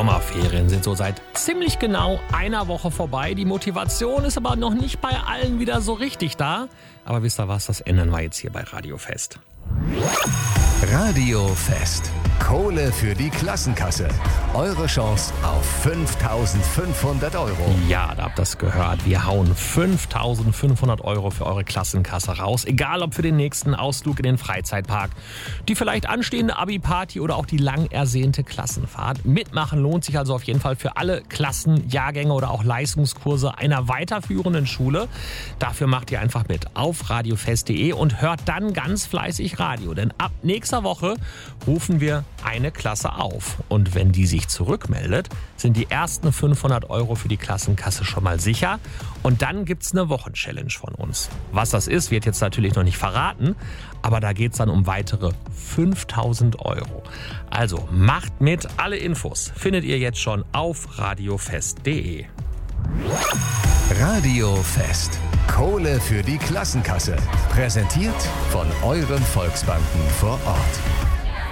Sommerferien sind so seit ziemlich genau einer Woche vorbei. Die Motivation ist aber noch nicht bei allen wieder so richtig da. Aber wisst ihr was, das ändern wir jetzt hier bei Radio Fest. Radio Fest. Kohle für die Klassenkasse. Eure Chance auf 5.500 €. Ja, da habt ihr das gehört. Wir hauen 5.500 € für eure Klassenkasse raus. Egal ob für den nächsten Ausflug in den Freizeitpark, die vielleicht anstehende Abi-Party oder auch die lang ersehnte Klassenfahrt. Mitmachen lohnt sich also auf jeden Fall für alle Klassen, Jahrgänge oder auch Leistungskurse einer weiterführenden Schule. Dafür macht ihr einfach mit auf radiofest.de und hört dann ganz fleißig Radio. Denn ab nächster Woche rufen wir eine Klasse auf. Und wenn die sich zurückmeldet, sind die ersten 500 € für die Klassenkasse schon mal sicher. Und dann gibt's eine Wochenchallenge von uns. Was das ist, wird jetzt natürlich noch nicht verraten, aber da geht's dann um weitere 5.000 €. Also macht mit, alle Infos findet ihr jetzt schon auf radiofest.de. Radio Fest. Kohle für die Klassenkasse. Präsentiert von euren Volksbanken vor Ort.